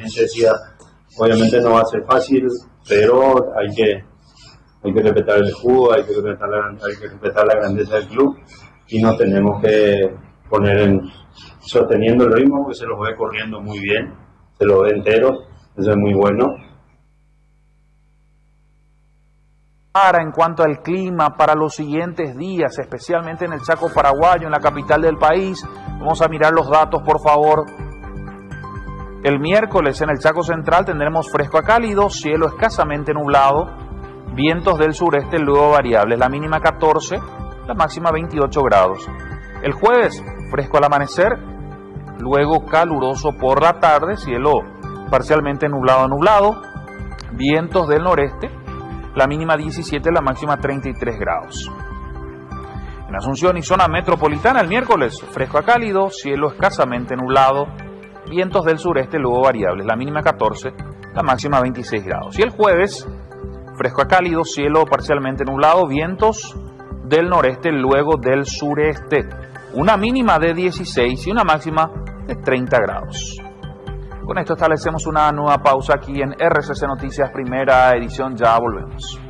te decía, obviamente no va a ser fácil, pero hay que respetar el jugo, hay que respetar la grandeza del club y nos tenemos que poner sosteniendo el ritmo, porque se los ve corriendo muy bien, se los ve enteros, eso es muy bueno. En cuanto al clima para los siguientes días, especialmente en el Chaco paraguayo, en la capital del país, vamos a mirar los datos, por favor. El miércoles en el Chaco Central tendremos fresco a cálido, cielo escasamente nublado, vientos del sureste luego variables, la mínima 14, la máxima 28 grados. El jueves, fresco al amanecer, luego caluroso por la tarde, cielo parcialmente nublado, vientos del noreste, la mínima 17, la máxima 33 grados. En Asunción y zona metropolitana el miércoles, fresco a cálido, cielo escasamente nublado, vientos del sureste luego variables, la mínima 14, la máxima 26 grados. Y el jueves, fresco a cálido, cielo parcialmente nublado, vientos del noreste luego del sureste, una mínima de 16 y una máxima de 30 grados. Con esto establecemos una nueva pausa aquí en RCC Noticias, primera edición, ya volvemos.